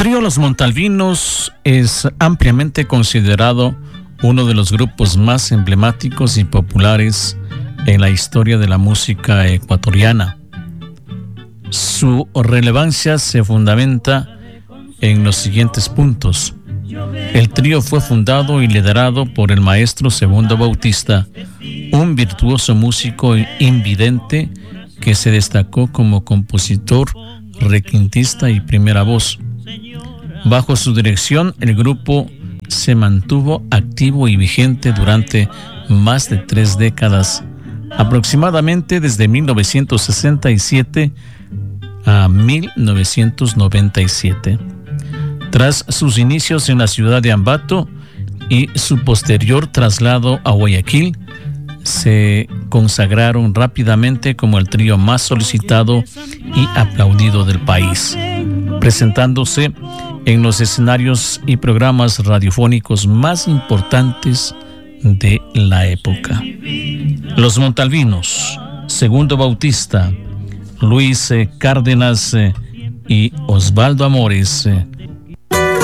trío Los Montalvinos es ampliamente considerado uno de los grupos más emblemáticos y populares en la historia de la música ecuatoriana. Su relevancia se fundamenta en los siguientes puntos. El trío fue fundado y liderado por el maestro Segundo Bautista, un virtuoso músico invidente que se destacó como compositor, requintista y primera voz. Bajo su dirección, el grupo se mantuvo activo y vigente durante más de 3 décadas, aproximadamente desde 1967 a 1997. Tras sus inicios en la ciudad de Ambato y su posterior traslado a Guayaquil, se consagraron rápidamente como el trío más solicitado y aplaudido del país, presentándose en los escenarios y programas radiofónicos más importantes de la época. Los Montalvinos, Segundo Bautista, Luis Cárdenas y Osvaldo Amores